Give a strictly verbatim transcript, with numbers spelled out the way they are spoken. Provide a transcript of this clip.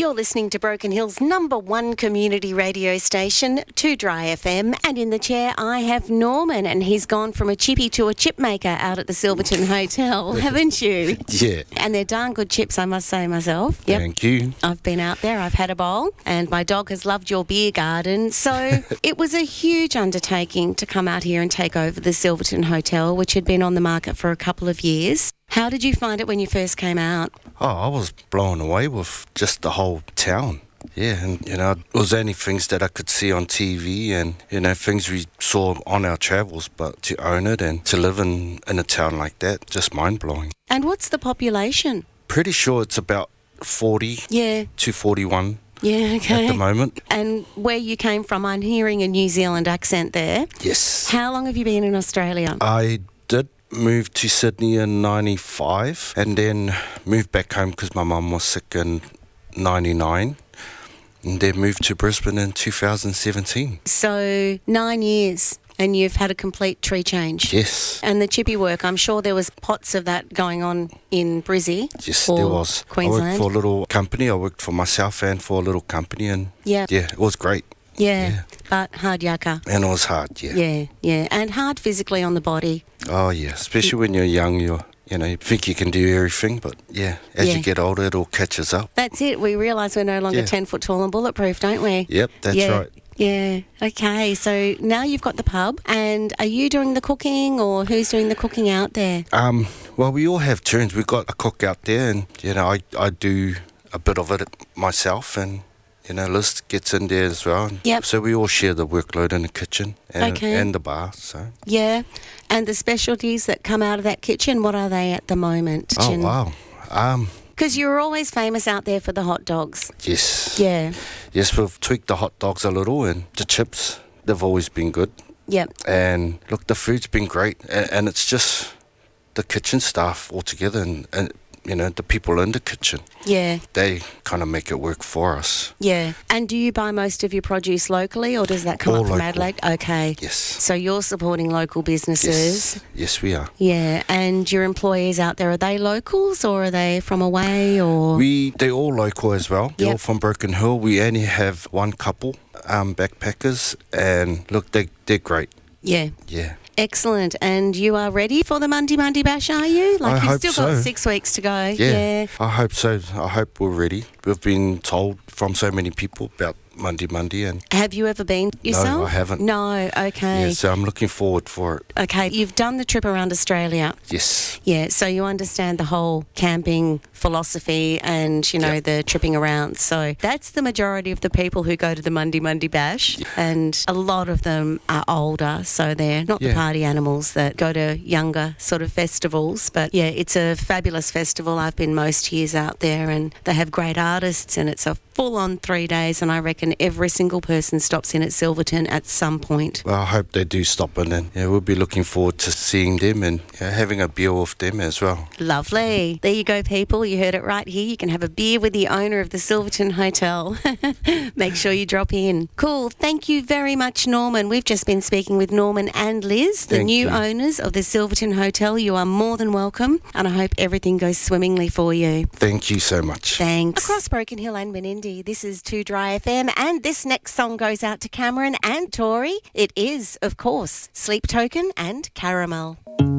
You're listening to Broken Hill's number one community radio station, two Dry F M, and in the chair I have Norman, and he's gone from a chippy to a chip maker out at the Silverton Hotel, haven't you? Yeah. And they're darn good chips, I must say myself. Yep. Thank you. I've been out there, I've had a bowl, and my dog has loved your beer garden. So it was a huge undertaking to come out here and take over the Silverton Hotel, which had been on the market for a couple of years. How did you find it when you first came out? Oh, I was blown away with just the whole town. Yeah, and, you know, it was only things that I could see on T V and, you know, things we saw on our travels, but to own it and to live in, in a town like that, just mind-blowing. And what's the population? Pretty sure it's about forty Yeah. to forty-one Yeah, okay. at the moment. And where you came from, I'm hearing a New Zealand accent there. Yes. How long have you been in Australia? I did moved to Sydney in ninety-five and then moved back home because my mum was sick in ninety-nine and then moved to Brisbane in two thousand seventeen. So nine years and you've had a complete tree change. Yes. And the chippy work, I'm sure there was pots of that going on in Brizzy. Yes, or there was. Queensland. I worked for a little company. I worked for myself and for a little company and Yeah. yeah, it was great. Yeah, Yeah. but hard yakka. And it was hard, yeah. Yeah, yeah, and hard physically on the body. Oh, yeah, especially when you're young, you're, you know, you think you can do everything, but yeah, as Yeah. you get older, it all catches up. That's it. We realise we're no longer Yeah. ten foot tall and bulletproof, don't we? Yep, that's yeah. right. Yeah, okay. So now you've got the pub, and are you doing the cooking or who's doing the cooking out there? Um, well, we all have turns. We've got a cook out there and, you know, I, I do a bit of it myself and, you know, Liz gets in there as well. Yep. So we all share the workload in the kitchen and, Okay. and the bar, so. Yeah, and the specialties that come out of that kitchen, what are they at the moment? Oh, wow. Um, Because you were always famous out there for the hot dogs. yes. Yeah, Yes, we've tweaked the hot dogs a little and the chips, they've always been good. yep. And look, the food's been great and, and it's just the kitchen staff altogether and, and, you know, the people in the kitchen. Yeah, They kind of make it work for us. yeah. And do you buy most of your produce locally or does that come All up from local. Adelaide? Okay. Yes. So you're supporting local businesses. Yes. Yes, we are. Yeah, and your employees out there, are they locals or are they from away or? We They're all local as well. They're Yep. all from Broken Hill. We only have one couple, um, backpackers, and look, they, they're great. Yeah. Yeah. Excellent. And you are ready for the Monday Monday Bash, are you? Like I you've hope still so. got six weeks to go. Yeah, Yeah. I hope so. I hope we're ready. We've been told from so many people about Monday Monday and Have you ever been yourself? No, I haven't. No, okay. yeah, so I'm looking forward for it. Okay, you've done the trip around Australia. Yes. Yeah, so you understand the whole camping philosophy and, you know, Yep. the tripping around. So that's the majority of the people who go to the Monday Monday Bash. And a lot of them are older, so they're not the Yeah. party animals that go to younger sort of festivals. But yeah, it's a fabulous festival. I've been most years out there and they have great artists and it's a full-on three days and I reckon every single person stops in at Silverton at some point. Well, I hope they do stop in and yeah, we'll be looking forward to seeing them and yeah, having a beer with them as well. Lovely. There you go, people. You heard it right here. You can have a beer with the owner of the Silverton Hotel. Make sure you drop in. Cool. Thank you very much, Norman. We've just been speaking with Norman and Liz, the Thank new you. owners of the Silverton Hotel. You are more than welcome, and I hope everything goes swimmingly for you. Thank you so much. Thanks. Across Broken Hill and Menindee, this is two Dry F M, and this next song goes out to Cameron and Tori. It is, of course, Sleep Token and Caramel.